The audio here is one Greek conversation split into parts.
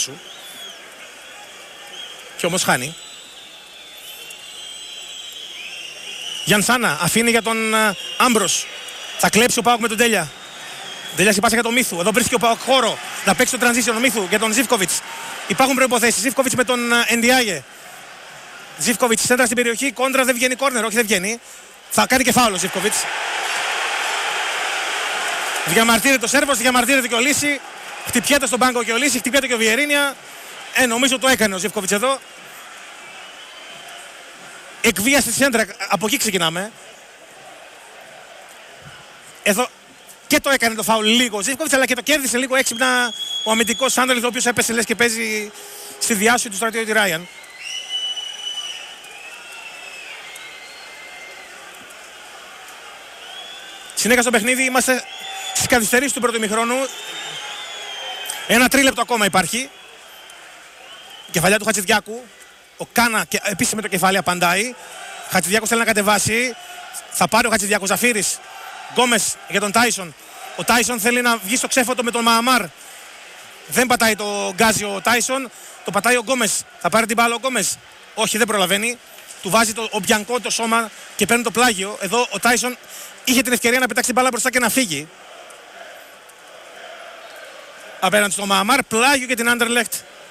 σου. Και όμως χάνει. Γιανσάνα αφήνει για τον Άμπρος. Θα κλέψει ο ΠΑΟΚ με τον Τέλια. Τέλια πάσα για τον Μίθου. Εδώ βρίσκει ο ΠΑΟΚ χώρο να παίξει το transition ο Μίθου για τον Ζίβκοβιτς. Υπάρχουν προϋποθέσεις. Ζίβκοβιτς με τον Εντιάγε. Ζίβκοβιτς σέντρα στην περιοχή. Κόντρα δεν βγαίνει κόρνερ. Όχι, δεν βγαίνει. Θα κάνει και φάουλο ο Ζίβκοβιτς. Διαμαρτύρεται ο Σέρβος, διαμαρτύρεται και ο Λύση. Χτυπιέται στον πάγκο και ο Λύση, χτυπιέται και ο Βιερίνια. Νομίζω το έκανε ο Ζίβκοβιτς εδώ. Εκβίασε τη σέντρα, από εκεί ξεκινάμε. Εδώ και το έκανε το φάουλ λίγο ο Ζίβκοβιτς, αλλά και το κέρδισε λίγο έξυπνα ο αμυντικός Σάντερλεθ, ο οποίος έπεσε λες και παίζει στη διάσωση του στρατιώτη Ράιαν. Συνέχεια στο παιχνίδι, είμαστε στις καθυστερήσεις του πρώτου ημιχρόνου. Ένα τρίλεπτο ακόμα υπάρχει. Κεφαλιά του Χατζηδιάκου. Ο Κάνα επίσης με το κεφάλι απαντάει. Χατζηδιάκος θέλει να κατεβάσει. Θα πάρει ο Χατζηδιάκος. Ζαφύρης. Γκόμες για τον Τάισον. Ο Τάισον θέλει να βγει στο ξέφωτο με τον Μααμάρ. Δεν πατάει το γκάζι ο Τάισον. Το πατάει ο Γκόμες. Θα πάρει την μπάλα ο Γκόμες. Όχι, δεν προλαβαίνει. Του βάζει ο Μπιανκό το σώμα και παίρνει το πλάγιο. Εδώ ο Τάισον είχε την ευκαιρία να πετάξει την μπάλα μπροστά και να φύγει. Απέναντι στο Μααμάρ. Πλάγιο και την Άντερλεχτ.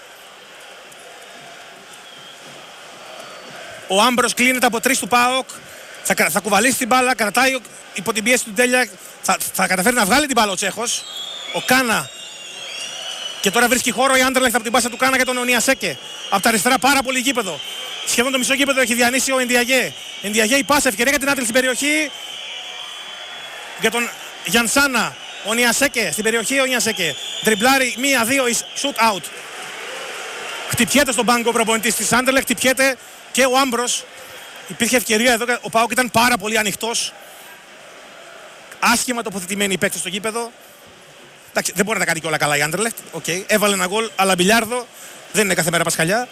Ο Άμπρος κλείνεται από 3 του ΠΑΟΚ. Θα κουβαλήσει την μπάλα, κρατάει υπό την πίεση του Τέλια. Θα καταφέρει να βγάλει την μπάλα ο Τσέχος. Ο Κάνα. Και τώρα βρίσκει χώρο η Άντερλεχτ από την πάσα του Κάνα για τον Ονιασέκε. Από τα αριστερά πάρα πολύ γήπεδο. Σχεδόν το μισό γήπεδο έχει διανύσει ο Εντιαγέ. Εντιαγέ η πάσα, ευκαιρία για την άντρη στην περιοχή. Για τον Γιανσάνα. Ο Ονιασέκε στην περιοχή. Ο Ονιασέκε. Τριμπλάρει 1-2 shoot out. Χτυπιέται στον πάγκο ο προπονητής της Άντερλεχτ. Χτυπιέται και ο Άμπρος. Υπήρχε ευκαιρία εδώ. Ο ΠΑΟΚ ήταν πάρα πολύ ανοιχτός. Άσχημα τοποθετημένοι οι παίκτες στο γήπεδο. Εντάξει, δεν μπορεί να τα κάνει και όλα καλά η Άντερλεχτ. Okay. Έβαλε ένα γκολ, αλλά μπιλιάρδο. Δεν είναι κάθε μέρα πασχαλιά.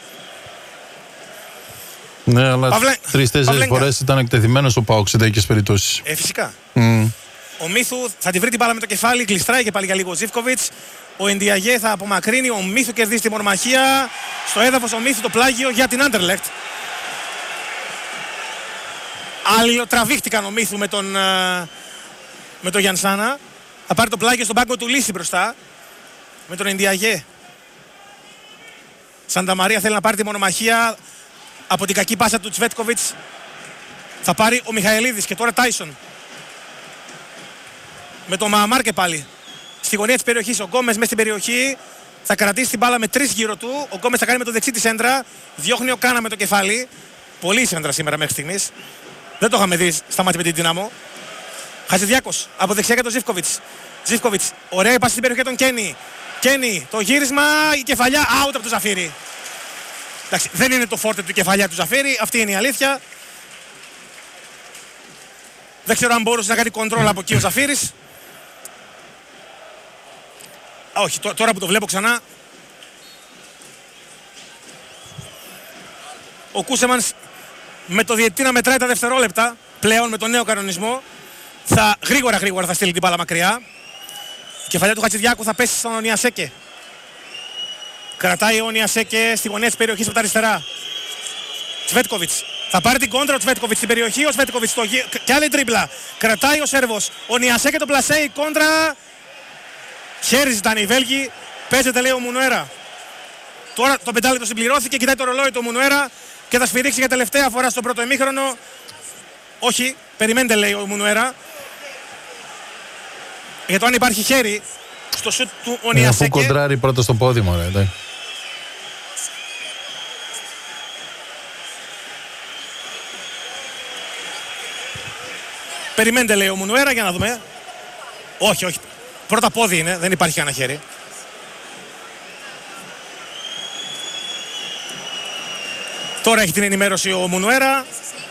Ναι, αλλά 3-4 φορές ήταν εκτεθειμένος ο ΠΑΟΚ σε τέτοιες περιπτώσεις. Φυσικά. Ο Μίθου θα τη βρει την μπάλα με το κεφάλι, κλειστράει και πάλι για λίγο ο Ζίβκοβιτς. Ο Εντιαγέ θα απομακρύνει, ο Μίθου κερδίζει τη μονομαχία. Στο έδαφος ο Μίθου το πλάγιο για την Άντερλεχτ. Αλληλοτραβήχτηκαν ο Μίθου με τον Γιανσάνα. Θα πάρει το πλάγιο στον πάγκο του Λύση μπροστά. Με τον Εντιαγέ. Σάντα Μαρία θέλει να πάρει τη μονομαχία από την κακή πάσα του Τσβέτκοβιτς. Θα πάρει ο Μιχαηλίδης και τώρα Τάισον. Με τον Μααμάρ και πάλι. Στη γωνία της περιοχής ο Γκόμες μέσα στην περιοχή. Θα κρατήσει την μπάλα με 3 γύρω του. Ο Γκόμες θα κάνει με το δεξί τη σέντρα. Διώχνει ο Κάνα με το κεφάλι. Πολύ σέντρα σήμερα μέχρι στιγμής. Δεν το είχαμε δει στα μάτια με την Δυναμό. Χατζηδιάκος από δεξιά για τον Ζίβκοβιτς. Ζίβκοβιτς. Ωραία η πάση στην περιοχή των Κένι. Κένι. Το γύρισμα. Η κεφαλιά out από τον Ζαφύρη. Εντάξει, δεν είναι το φόρτε του κεφαλιά του Ζαφύρη. Αυτή είναι η αλήθεια. Δεν ξέρω αν μπορούσε να κάνει κοντρόλ από εκεί ο Ζαφύρης. Όχι, τώρα που το βλέπω ξανά. Ο Κούσεμανς με το διαιτητή να μετράει τα δευτερόλεπτα. Πλέον με τον νέο κανονισμό. Γρήγορα θα στείλει την μπάλα μακριά. Η κεφαλιά του Χατζηδιάκου θα πέσει στον Ονιασέκε. Κρατάει ο Ονιασέκε στη γωνία της περιοχής από τα αριστερά. Τσβέτκοβιτς. Θα πάρει την κόντρα ο Τσβέτκοβιτς στην περιοχή. Ο Τσβέτκοβιτς και άλλη τρίμπλα. Κρατάει ο Σέρβος. Ο Ονιασέκε το πλασέ. Η κόντρα. Χέρι ζητάνε οι Βέλγοι. Παίζεται λέει ο Μουνουέρα. Τώρα το πεντάλεπτο συμπληρώθηκε. Κοιτάει το ρολόι του Μουνουέρα και θα σφυρίξει για τελευταία φορά στο πρώτο ημίχρονο. Όχι, περιμένετε λέει ο Μουνουέρα. Για το αν υπάρχει χέρι στο σουτ του Ονιασέκε. Αφού κοντράρει πρώτα στο πόδι μου, ρε. Περιμένετε λέει ο Μουνουέρα για να δούμε. Όχι. Πρώτα πόδι είναι, δεν υπάρχει κανένα χέρι. Τώρα έχει την ενημέρωση ο Μουνουέρα.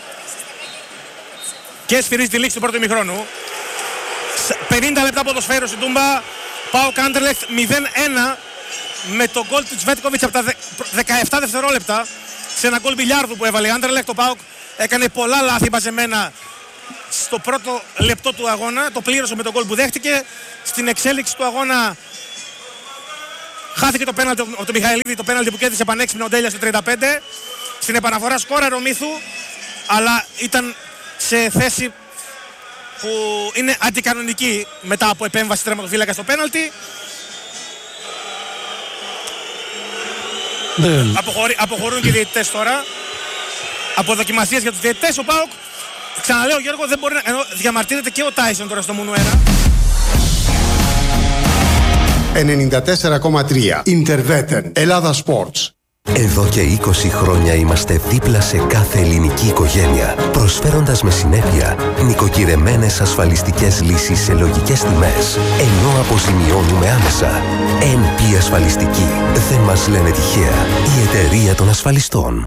Και σφυρίζει τη λήξη του πρώτου ημιχρόνου. 50 λεπτά ποδοσφαίρου στην Τούμπα. ΠΑΟΚ Άντερλεχτ 0-1 με το γκολ του Τσβέτκοβιτς από τα 17 δευτερόλεπτα. Σε ένα γκολ μπιλιάρδου που έβαλε η Άντερλεχτ. Το ΠΑΟΚ έκανε πολλά λάθη μαζεμένα στο πρώτο λεπτό του αγώνα. Το πλήρωσε με το γκολ που δέχτηκε. Στην εξέλιξη του αγώνα Χάθηκε το πέναλτι από τον Μιχαηλίδη, το πέναλτι που κέρδισε πανέξυπνα ο Ντέλια στο 35. Στην επαναφορά σκόραρε ο Μίθου, αλλά ήταν σε θέση που είναι αντικανονική μετά από επέμβαση τερματοφύλακα στο πέναλτι. Αποχωρούν και οι διαιτητές τώρα. Από δοκιμασίες για τους διαιτητές. Ο ΠΑΟΚ, ξαναλέω Γιώργο, δεν μπορεί να... Ενώ διαμαρτύρεται και ο Τάισον τώρα στο Μουνουέρα. 94,3 Ιντερβέτεν Ελλάδα Sports. Εδώ και 20 χρόνια είμαστε δίπλα σε κάθε ελληνική οικογένεια, προσφέροντας με συνέπεια νοικοκυρεμένες ασφαλιστικές λύσεις σε λογικές τιμές, ενώ αποζημιώνουμε άμεσα. NP Ασφαλιστική. Δεν μας λένε τυχαία. Η εταιρεία των ασφαλιστών.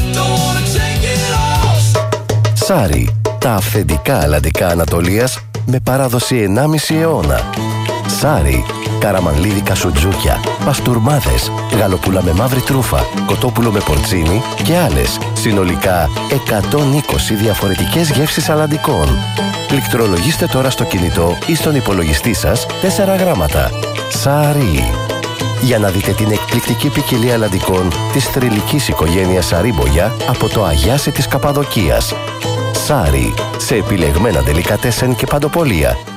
Σάρι. Τα αυθεντικά αλλαντικά Ανατολίας με παράδοση 1,5 αιώνα. Σάρι. Καραμανλίδικα σουτζούκια, παστούρμάδες, γαλοπούλα με μαύρη τρούφα, κοτόπουλο με πορτσίνι και άλλες. Συνολικά 120 διαφορετικές γεύσεις αλλαντικών. Πληκτρολογήστε τώρα στο κινητό ή στον υπολογιστή σας 4 γράμματα. Σάρι. Για να δείτε την εκπληκτική ποικιλία αλλαντικών της θρυλικής οικογένειας Σαρίμπογια από το Αγιάσι της Καπαδοκίας. Σάρι. Σε επιλεγμένα ντελικατέσεν και παντοπολία.